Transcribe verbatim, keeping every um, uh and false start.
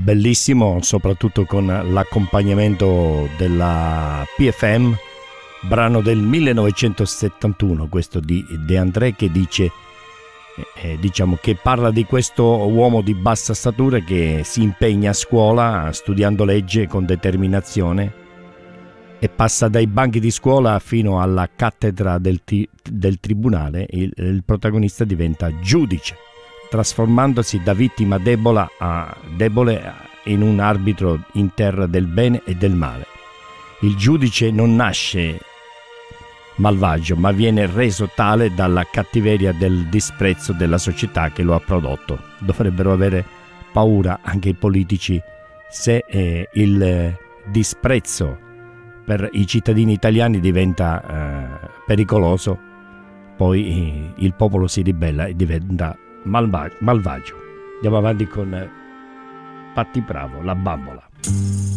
bellissimo, soprattutto con l'accompagnamento della P F M, brano del millenovecentosettantuno, questo di De André, che dice eh, diciamo che parla di questo uomo di bassa statura che si impegna a scuola studiando legge con determinazione e passa dai banchi di scuola fino alla cattedra del, ti- del tribunale. Il, il protagonista diventa giudice, trasformandosi da vittima debole, a, debole in un arbitro in terra del bene e del male. Il giudice non nasce malvagio, ma viene reso tale dalla cattiveria del disprezzo della società che lo ha prodotto. Dovrebbero avere paura anche i politici se eh, il eh, disprezzo per i cittadini italiani diventa eh, pericoloso, poi eh, il popolo si ribella e diventa malva- malvagio. Andiamo avanti con Patti Bravo, La bambola.